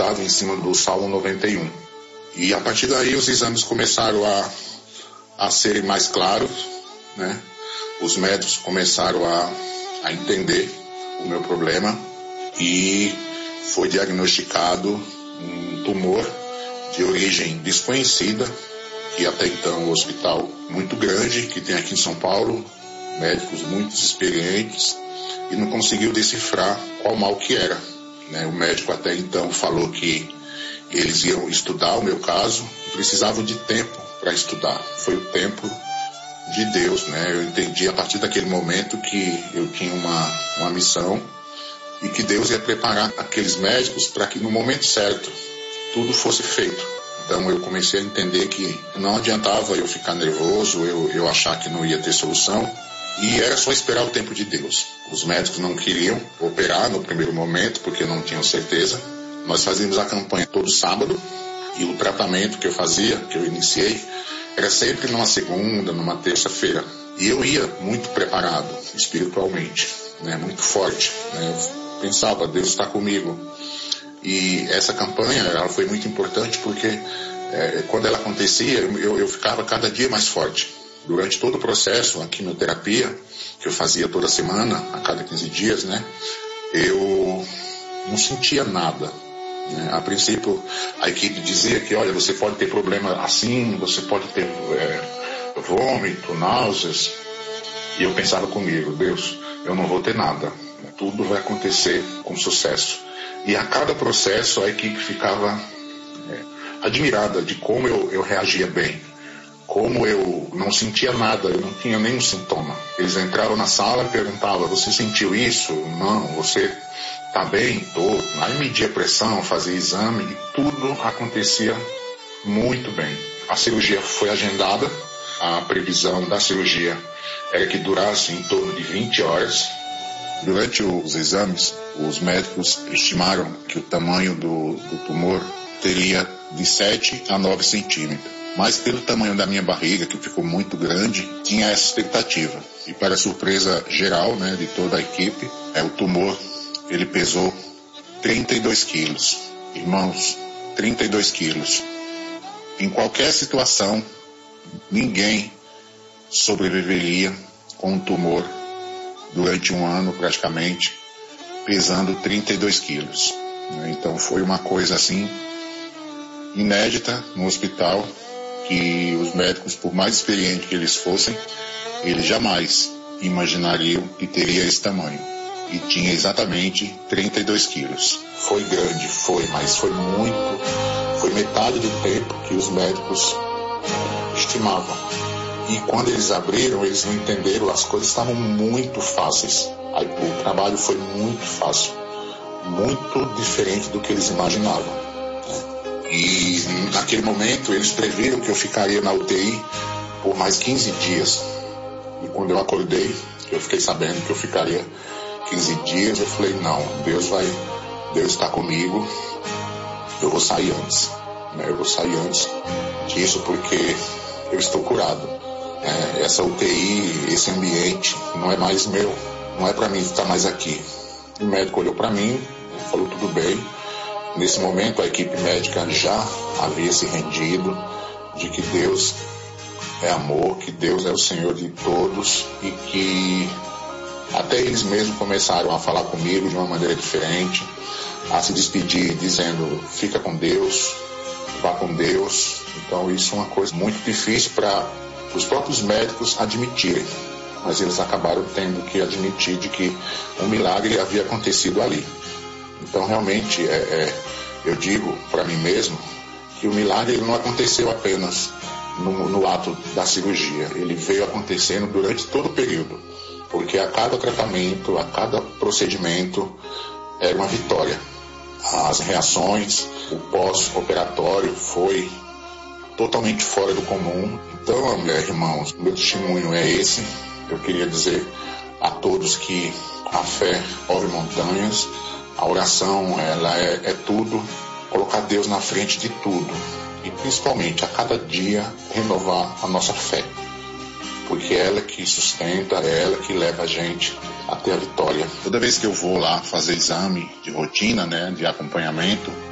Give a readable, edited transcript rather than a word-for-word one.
fundado em cima do Salmo 91. E a partir daí os exames começaram a serem mais claros, né? Os médicos começaram a entender o meu problema e foi diagnosticado um tumor de origem desconhecida, que até então é um hospital muito grande, que tem aqui em São Paulo, médicos muito experientes, e não conseguiu decifrar qual mal que era, né? O médico até então falou que eles iam estudar o meu caso, e precisavam de tempo para estudar. Foi o tempo de Deus, né? Eu entendi a partir daquele momento que eu tinha uma missão e que Deus ia preparar aqueles médicos para que no momento certo tudo fosse feito. Então eu comecei a entender que não adiantava eu ficar nervoso, eu achar que não ia ter solução, e era só esperar o tempo de Deus. Os médicos não queriam operar no primeiro momento porque não tinham certeza. Nós fazíamos a campanha todo sábado, e o tratamento que eu fazia, que eu iniciei, era sempre numa segunda, numa terça-feira. E eu ia muito preparado espiritualmente, né, muito forte, né? Eu pensava, Deus está comigo. E essa campanha ela foi muito importante porque quando ela acontecia, eu ficava cada dia mais forte. Durante todo o processo, a quimioterapia, que eu fazia toda semana, a cada 15 dias, né, eu não sentia nada. Né? A princípio, a equipe dizia que, olha, você pode ter problema assim, você pode ter vômito, náuseas. E eu pensava comigo, Deus, eu não vou ter nada. Tudo vai acontecer com sucesso. E a cada processo, a equipe ficava admirada de como eu reagia bem. Como eu não sentia nada, eu não tinha nenhum sintoma. Eles entravam na sala e perguntavam, você sentiu isso? Não, você está bem? Tô. Aí media a pressão, fazia exame e tudo acontecia muito bem. A cirurgia foi agendada, a previsão da cirurgia era que durasse em torno de 20 horas. Durante os exames, os médicos estimaram que o tamanho do tumor teria de 7 a 9 centímetros. Mas pelo tamanho da minha barriga, que ficou muito grande, tinha essa expectativa. E para surpresa geral, né, de toda a equipe, o tumor ele pesou 32 quilos. Irmãos, 32 quilos. Em qualquer situação, ninguém sobreviveria com um tumor durante um ano praticamente, pesando 32 quilos. Então foi uma coisa assim, inédita no hospital, que os médicos, por mais experientes que eles fossem, eles jamais imaginariam que teria esse tamanho. E tinha exatamente 32 quilos. Foi grande, mas foi metade do tempo que os médicos estimavam. E quando eles abriram, eles não entenderam, as coisas estavam muito fáceis. Aí, o trabalho foi muito fácil, muito diferente do que eles imaginavam. E naquele momento eles previram que eu ficaria na UTI por mais 15 dias. E quando eu acordei, eu fiquei sabendo que eu ficaria 15 dias. Eu falei, não, Deus está comigo, eu vou sair antes. Eu vou sair antes disso porque eu estou curado. Essa UTI, esse ambiente não é mais meu, não é para mim estar mais aqui. O médico olhou para mim, falou tudo bem. Nesse momento, a equipe médica já havia se rendido de que Deus é amor, que Deus é o Senhor de todos e que até eles mesmos começaram a falar comigo de uma maneira diferente, a se despedir dizendo, fica com Deus, vá com Deus. Então isso é uma coisa muito difícil para os próprios médicos admitirem, mas eles acabaram tendo que admitir de que um milagre havia acontecido ali. Então, realmente, eu digo para mim mesmo que o milagre não aconteceu apenas no ato da cirurgia. Ele veio acontecendo durante todo o período, porque a cada tratamento, a cada procedimento, era uma vitória. As reações, o pós-operatório foi totalmente fora do comum. Então, irmãos, meu testemunho é esse. Eu queria dizer a todos que a fé move montanhas. A oração, ela é tudo, colocar Deus na frente de tudo. E principalmente, a cada dia, renovar a nossa fé. Porque é ela que sustenta, é ela que leva a gente até a vitória. Toda vez que eu vou lá fazer exame de rotina, né, de acompanhamento,